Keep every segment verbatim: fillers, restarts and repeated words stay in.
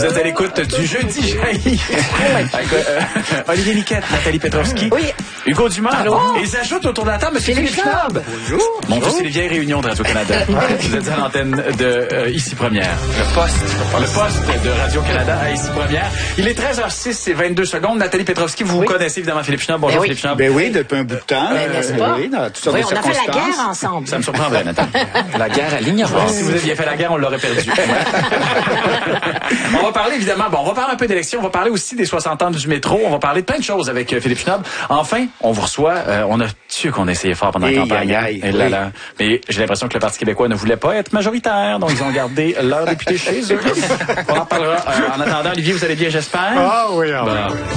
Vous êtes à l'écoute du Jeudi Jaillit. Avec euh, Olivier Niquette, Nathalie Petrovski, oui. Hugo Dumas. Oh. Et s'ajoute autour de la table, M. Philippe Schnob. Bonjour. Mon Dieu, c'est les vieilles réunions de Radio-Canada. Vous êtes à l'antenne de euh, Ici Première. Le poste. Le poste de Radio-Canada à Ici Première. Il est treize heures six et vingt-deux secondes. Nathalie Petrovski, vous oui. connaissez évidemment Philippe Schnob. Bonjour, ben oui. Philippe Schnob. Ben oui, depuis un bout de temps. Ben, n'est-ce pas? Oui, dans toutes sortes oui, de on a fait circonstances. la guerre ensemble. Ça me surprendrait, Nathalie. La guerre à l'ignorance. Si vous aviez fait la guerre, on l'aurait perdu. On va parler évidemment, bon, on va parler un peu d'élections, on va parler aussi des soixante ans du métro, on va parler de plein de choses avec euh, Philippe Schnob. Enfin, on vous reçoit, euh, on a su qu'on essayait fort pendant la campagne. Aïe, aïe, Et là, oui. là. Mais j'ai l'impression que le Parti québécois ne voulait pas être majoritaire, donc ils ont gardé leur député chez eux. On en parlera. Euh, en attendant, Olivier, vous allez bien, j'espère? Ah oui, ah oui.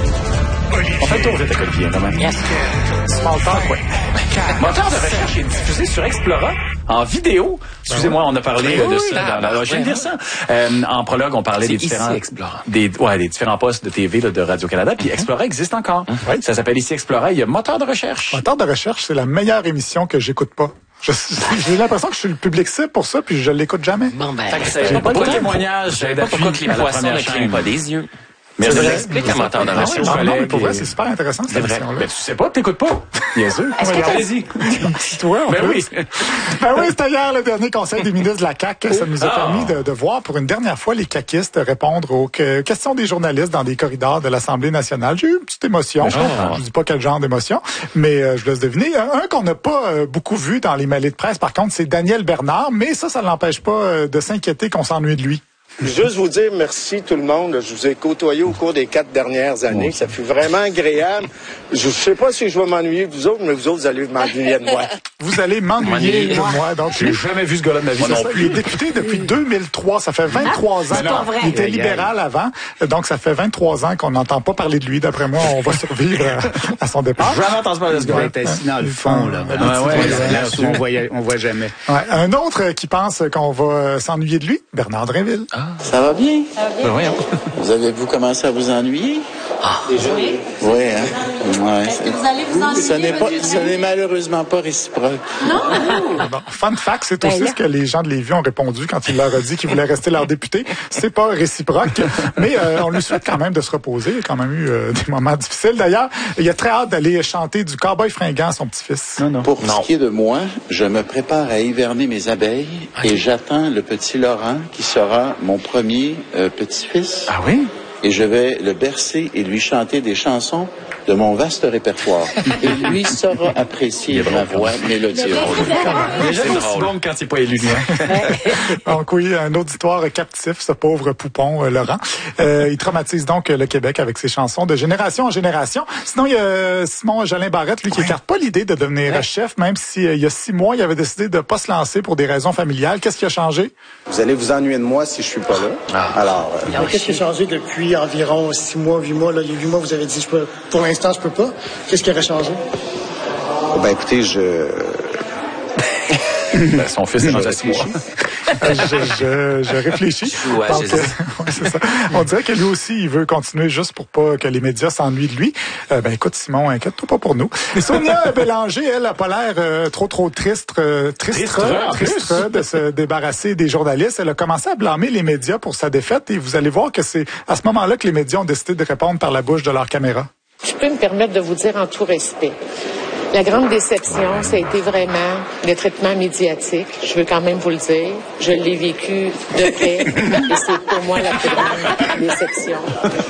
Bon. On fait le tour, vous êtes avec Olivier, quand même. Yes. Small talk, ouais. Moteur de recherche est diffusé sur Explora en vidéo. Excusez-moi, on a parlé oui, de ça. Dans la, je viens de dire ça. Euh, en prologue, on parlait des différents, des, ouais, des différents postes de T V là, de Radio-Canada. Puis mm-hmm. Explora existe encore. Mm-hmm. Ça s'appelle ici Explora. Il y a moteur de recherche. Moteur de recherche, c'est la meilleure émission que j'écoute pas. Je, j'ai l'impression que je suis le public cible pour ça, puis je l'écoute jamais. Bon ben, c'est pas de témoignage. Je savais pas pourquoi que les poissons ne clignent pas des yeux. Mais ça vrai. explique le moteur de recherche. Ah, non, mais pour vrai, c'est super intéressant, cette émission-là. Ben, tu sais pas, t'écoutes pas. Bien sûr. Allez-y. Toi, ben oui. Ben oui, c'était hier le dernier conseil des ministres de la C A Q. Ça nous a permis de, de voir pour une dernière fois les caquistes répondre aux questions des journalistes dans des corridors de l'Assemblée nationale. J'ai eu une petite émotion. Je ne dis pas quel genre d'émotion, mais euh, je vous laisse deviner. Un qu'on n'a pas euh, beaucoup vu dans les mêlées de presse, par contre, c'est Daniel Bernard, mais ça, ça ne l'empêche pas euh, de s'inquiéter qu'on s'ennuie de lui. Juste vous dire merci tout le monde. Je vous ai côtoyé au cours des quatre dernières années. Ça fut vraiment agréable. Je ne sais pas si je vais m'ennuyer de vous autres, mais vous autres, vous allez m'ennuyer de moi. Vous allez m'ennuyer de moi. Donc, j'ai jamais vu ce gars-là de ma vie. Moi non plus. Il est député depuis deux mille trois. Ça fait vingt-trois ans. Il était libéral avant. Donc, ça fait vingt-trois ans qu'on n'entend pas parler de lui. D'après moi, on va survivre à, à son départ. Jamais entendu parler de ce gars-là. Il est assis dans le fond, là. Ah, ouais, ouais, là où on voit, on voit jamais. Ouais. Un autre qui pense qu'on va s'ennuyer de lui, Bernard Drinville. Ah. Ça va bien? Ça va bien. Ben, oui, vous avez-vous commencé à vous ennuyer? Ah. Déjà? Oui. Oui, hein? Ouais. Est-ce que vous allez vous ennuyer? Ce n'est pas, ce n'est malheureusement pas réciproque. Non? Bon, fun fact, c'est aussi ben, ce que les gens de Lévis ont répondu quand il leur a dit qu'ils voulaient rester leur député. C'est pas réciproque, mais euh, on lui souhaite quand même de se reposer. Il a quand même eu euh, des moments difficiles. D'ailleurs, il a très hâte d'aller chanter du Cowboy fringant à son petit-fils. Non, non. Pour non. ce qui est de moi, je me prépare à hiverner mes abeilles okay. et j'attends le petit Laurent qui sera mon premier euh, petit-fils. Ah oui? Et je vais le bercer et lui chanter des chansons de mon vaste répertoire. Et lui saura apprécier ma voix mélodieuse. Déjà, c'est si bon quand c'est pas élu. Donc oui, un auditoire captif, ce pauvre poupon, euh, Laurent. Euh, il traumatise donc le Québec avec ses chansons de génération en génération. Sinon, il y a Simon Jolin Barrette, lui, qui écarte pas l'idée de devenir ouais. chef, même si euh, il y a six mois, il avait décidé de pas se lancer pour des raisons familiales. Qu'est-ce qui a changé? Vous allez vous ennuyer de moi si je suis pas là. Ah. Alors, euh... qu'est-ce qui a changé depuis environ six mois, huit mois? Là, il y a huit mois, vous avez dit, je peux, pour l'instant, je peux pas. Qu'est-ce qui aurait changé? Ben, écoutez, je... ben, son fils est dans six mois. je, je, je réfléchis. Ouais, Donc, euh, ouais, c'est ça. On dirait que lui aussi, il veut continuer juste pour pas que les médias s'ennuient de lui. Euh, ben écoute, Simon, inquiète-toi pas pour nous. Et Sonia Bélanger, elle, a pas l'air euh, trop, trop triste, euh, triste, triste de se débarrasser des journalistes. Elle a commencé à blâmer les médias pour sa défaite et vous allez voir que c'est à ce moment-là que les médias ont décidé de répondre par la bouche de leur caméra. Je peux me permettre de vous dire en tout respect. La grande déception, ça a été vraiment le traitement médiatique. Je veux quand même vous le dire. Je l'ai vécu de près et c'est pour moi la plus grande déception.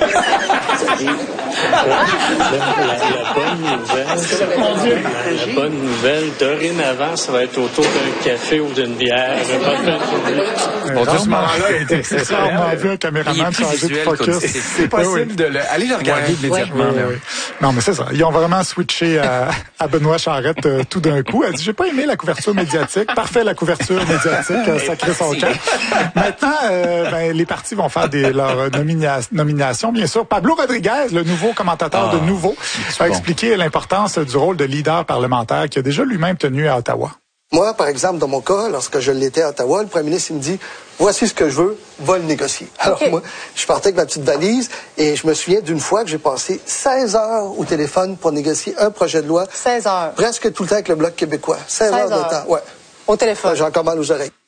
La, la, la bonne nouvelle, la, la bonne nouvelle, dorénavant, ça va être autour d'un café ou d'une bière. Bon, tout ce moment-là a été excessivement vu un caméraman changer de focus. C'est possible de le... Allez le regarder ouais, immédiatement. Ouais, ouais, ouais. Non, mais c'est ça. Ils ont vraiment switché à, à Benoît Charette euh, tout d'un coup. Elle dit, j'ai pas aimé la couverture médiatique. Parfait, la couverture médiatique. Euh, sacré son camp. Maintenant, euh, ben, les partis vont faire des, leurs nomina- nominations, bien sûr. Pablo Rodriguez, le nouveau commentateur ah, de Nouveau, a bon. expliqué l'importance du rôle de leader parlementaire qu'il a déjà lui-même tenu à Ottawa. Moi, par exemple, dans mon cas, lorsque je l'étais à Ottawa, le premier ministre, il me dit, voici ce que je veux, va le négocier. Alors okay. moi, je partais avec ma petite valise et je me souviens d'une fois que j'ai passé seize heures au téléphone pour négocier un projet de loi. seize heures. Presque tout le temps avec le Bloc québécois. seize, seize heures de temps, ouais. Au téléphone. J'ai encore mal aux oreilles.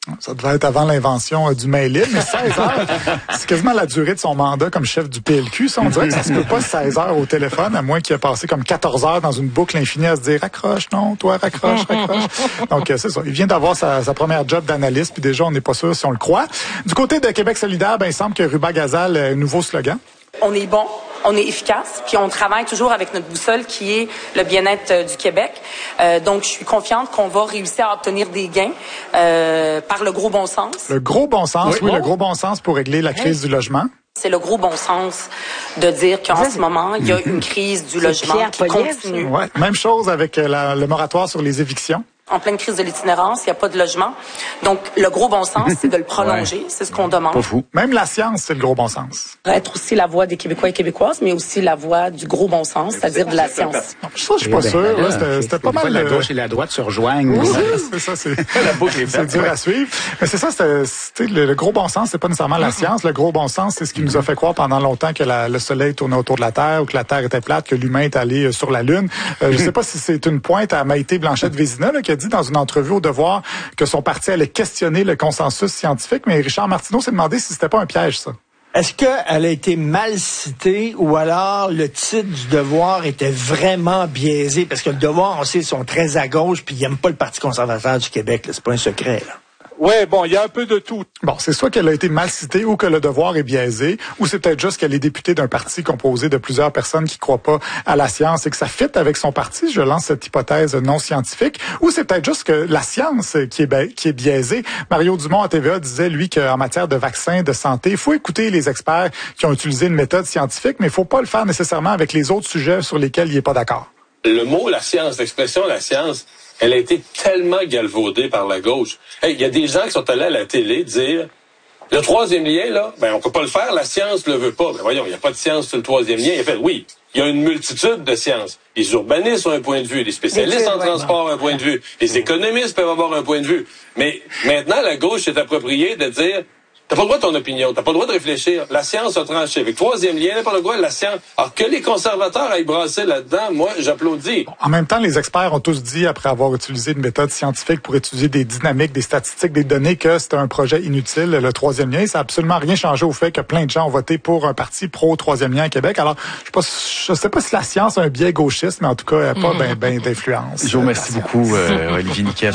Ça devait être avant l'invention euh, du mail-in, mais seize heures, c'est quasiment la durée de son mandat comme chef du P L Q. Ça, on dirait que ça se peut pas seize heures au téléphone, à moins qu'il ait passé comme quatorze heures dans une boucle infinie à se dire « raccroche, non, toi, raccroche, raccroche ». Donc, euh, c'est ça. Il vient d'avoir sa, sa première job d'analyste, puis déjà, on n'est pas sûr si on le croit. Du côté de Québec solidaire, ben, il semble que Ruba Gazal a un nouveau slogan. On est bon, on est efficace, puis on travaille toujours avec notre boussole qui est le bien-être euh, du Québec. Euh, donc, je suis confiante qu'on va réussir à obtenir des gains euh, par le gros bon sens. Le gros bon sens, oui, oui oh. le gros bon sens pour régler la crise hey. du logement. C'est le gros bon sens de dire qu'en ce moment, il y a une crise du logement qui continue. Ouais. Même chose avec la, le moratoire sur les évictions. En pleine crise de l'itinérance, il n'y a pas de logement. Donc, le gros bon sens, c'est de le prolonger. Ouais. C'est ce qu'on demande. Pas fou. Même la science, c'est le gros bon sens. Être aussi la voix des Québécois et Québécoises, mais aussi la voix du gros bon sens, c'est-à-dire de la science. Non, ça, je suis pas sûr. Là, c'était, c'était pas mal. La gauche et la droite se rejoignent. Oui, c'est ça. C'est, la boucle est faite, c'est dur ouais. à suivre. Mais c'est ça, c'était, c'était le, le gros bon sens, c'est pas nécessairement la science. Le gros bon sens, c'est ce qui nous a fait croire pendant longtemps que la, le Soleil tournait autour de la Terre ou que la Terre était plate, que l'humain est allé sur la Lune. Euh, je sais pas si c'est une pointe à Maïté Blanchette-Vézina, là, qui a dit dans une entrevue Devoir que son parti allait questionner le consensus scientifique, mais Richard Martineau s'est demandé si c'était pas un piège, ça. Est-ce qu'elle a été mal citée ou alors le titre du Devoir était vraiment biaisé? Parce que le Devoir, on sait, ils sont très à gauche puis ils n'aiment pas le Parti conservateur du Québec. Là. C'est pas un secret, là. Oui, bon, il y a un peu de tout. Bon, c'est soit qu'elle a été mal citée ou que le Devoir est biaisé, ou c'est peut-être juste qu'elle est députée d'un parti composé de plusieurs personnes qui croient pas à la science et que ça fit avec son parti. Je lance cette hypothèse non scientifique. Ou c'est peut-être juste que la science qui est, ba- qui est biaisée. Mario Dumont à T V A disait, lui, qu'en matière de vaccins, de santé, il faut écouter les experts qui ont utilisé une méthode scientifique, mais il faut pas le faire nécessairement avec les autres sujets sur lesquels il est pas d'accord. Le mot, la science, l'expression, la science, elle a été tellement galvaudée par la gauche. Hey, il y a des gens qui sont allés à la télé dire le troisième lien, là, ben on peut pas le faire, la science le veut pas. Ben voyons, il n'y a pas de science sur le troisième lien. Il a fait, oui, il y a une multitude de sciences. Les urbanistes ont un point de vue, les spécialistes en transport ont un point de vue, les économistes peuvent avoir un point de vue. Mais maintenant, la gauche s'est appropriée de dire t'as pas le droit de ton opinion, t'as pas le droit de réfléchir. La science a tranché. Avec troisième lien, n'a pas le droit de la science. Alors que les conservateurs aillent brasser là-dedans, moi, j'applaudis. En même temps, les experts ont tous dit, après avoir utilisé une méthode scientifique pour étudier des dynamiques, des statistiques, des données, que c'était un projet inutile, le troisième lien. Ça n'a absolument rien changé au fait que plein de gens ont voté pour un parti pro-troisième lien à Québec. Alors, je sais pas, je sais pas si la science a un biais gauchiste, mais en tout cas, elle n'a pas ben, ben d'influence. Je vous remercie beaucoup, euh, Olivier Niquette.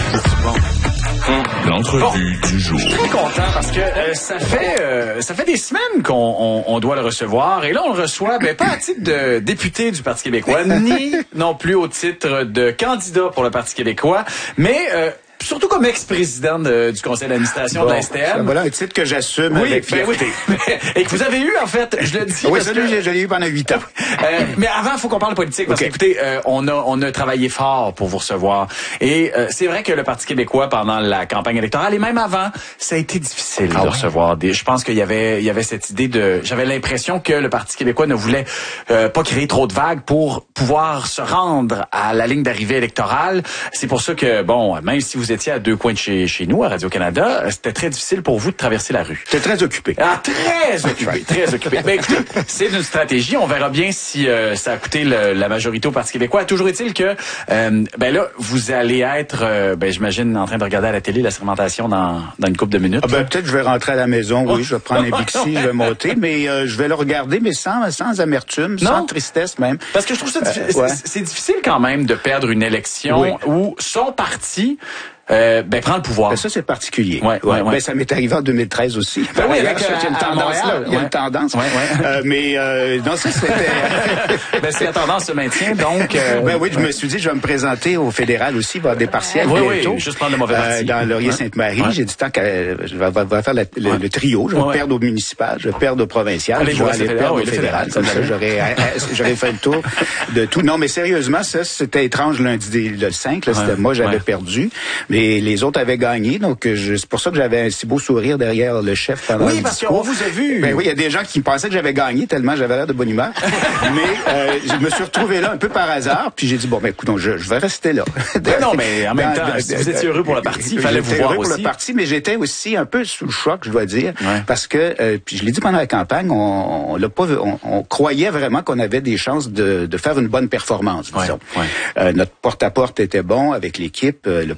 L'entrevue bon. du jour. Je suis très content parce que euh, ça fait euh, ça fait des semaines qu'on on, on doit le recevoir et là on le reçoit ben pas à titre de député du Parti québécois ni non plus au titre de candidat pour le Parti québécois, mais euh, surtout comme ex-président de, du conseil d'administration bon, de la S T M. Voilà un titre que j'assume oui, avec fierté. Ben oui. Et que vous avez eu, en fait, je le dis. Oui, ça, que... je l'ai eu pendant huit ans. Euh, mais avant, il faut qu'on parle politique, parce okay. qu'écoutez, euh, on a on a travaillé fort pour vous recevoir. Et euh, c'est vrai que le Parti québécois, pendant la campagne électorale, et même avant, ça a été difficile ah de ouais. recevoir des... Je pense qu'il y avait il y avait cette idée de... J'avais l'impression que le Parti québécois ne voulait euh, pas créer trop de vagues pour pouvoir se rendre à la ligne d'arrivée électorale. C'est pour ça que, bon, même si vous étiez à deux coins de chez, chez nous, à Radio-Canada, c'était très difficile pour vous de traverser la rue. J'étais très occupé. Ah, très occupé, très occupé. Ben, écoutez, c'est une stratégie. On verra bien si euh, ça a coûté le, la majorité au Parti québécois. Toujours est-il que, euh, ben là, vous allez être, euh, ben j'imagine, en train de regarder à la télé la sermentation dans, dans une couple de minutes. Ah ben, peut-être je vais rentrer à la maison, oui, je vais prendre un Bixi, je vais monter, mais euh, je vais le regarder, mais sans, sans amertume, non. sans tristesse même. Parce que je trouve ça difficile. Euh, ouais. c'est, c'est difficile quand même de perdre une élection oui. où son parti Euh, ben prend le pouvoir. Ben, ça c'est particulier. Ouais, ouais, ouais. Ben ça m'est arrivé en deux mille treize aussi. Ben oui, avec, il y a une tendance là, il y a une tendance. Ouais, ouais. Euh, mais euh, non ça c'était. ben si la tendance se maintient donc. Euh... Ben oui, je me suis dit je vais me présenter au fédéral aussi, voir des partiels oui, bientôt. Oui, juste prendre le mauvais parti. Euh, dans Laurier-Sainte-Marie, ouais. j'ai dit tant que euh, je vais, vais faire la, le, ouais. le trio, je vais ouais. perdre au municipal, je vais perdre au provincial, Allez, je vais aller perdre oui, au fédéral. Comme ça, j'aurais j'aurais fait le tour de tout. Non, mais sérieusement, ça c'était étrange lundi le cinq. Là, c'était moi j'avais perdu, mais les autres avaient gagné, donc je, c'est pour ça que j'avais un si beau sourire derrière le chef pendant oui, le parce discours. qu'on vous a vu. Ben oui, il y a des gens qui pensaient que j'avais gagné tellement j'avais l'air de bonne humeur. mais euh, je me suis retrouvé là un peu par hasard, puis j'ai dit bon ben écoute, donc, je, je vais rester là. Ben non, mais en même temps, dans, si vous étiez heureux pour le parti, il fallait vous voir heureux aussi. Pour le parti, mais j'étais aussi un peu sous le choc, je dois dire, ouais. parce que euh, puis je l'ai dit pendant la campagne, on, on l'a pas, on, on croyait vraiment qu'on avait des chances de, de faire une bonne performance, disons. Ouais, ouais. Euh, notre porte-à-porte était bon avec l'équipe, euh, le pointage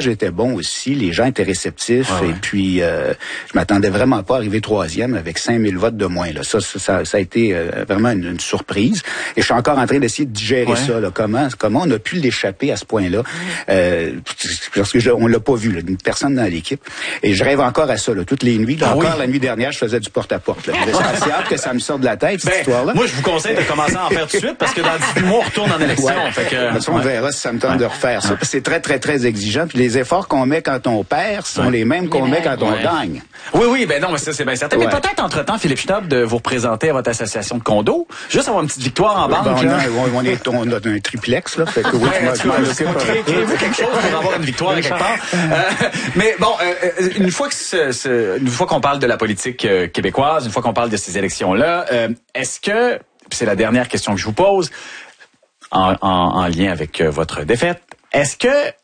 sondage était bon aussi, les gens étaient réceptifs, ah ouais. et puis euh, je m'attendais vraiment pas à arriver troisième avec cinq mille votes de moins. Là. Ça, ça, ça, ça a été euh, vraiment une, une surprise. Et je suis encore en train d'essayer de digérer ouais. ça. Là. Comment, comment on a pu l'échapper à ce point-là? Euh, parce que je, on l'a pas vu, là, une personne dans l'équipe. Et je rêve encore à ça, là, toutes les nuits. Là, ah encore oui. la nuit dernière, je faisais du porte-à-porte. Là. C'est assez hâte que ça me sorte de la tête, cette ben, histoire-là. Moi, je vous conseille de commencer à en faire tout de suite, parce que dans dix-huit mois, on retourne en élection. Ouais. Fait que, ben, ça, on ouais. verra si ça me tente ouais. de refaire ça. Parce que c'est très, très, très exigeant. Puis les efforts qu'on met quand on perd sont ouais. les mêmes qu'on met quand on ouais. gagne. Oui, oui, ben non, mais ça, c'est bien certain. Ouais. Mais peut-être, entre-temps, Philippe Schnopp, de vous représenter à votre association de condos, juste avoir une petite victoire en banque. Ben, on, a, on, est, on a un triplex, là. Fait que oui, ouais, moi, je m'en occupe. Créez-vous quelque chose pour avoir une victoire quelque part. Euh, mais bon, euh, une fois que ce, ce, une fois qu'on parle de la politique euh, québécoise, une fois qu'on parle de ces élections-là, euh, est-ce que, c'est la dernière question que je vous pose, en, en, en lien avec euh, votre défaite, est-ce que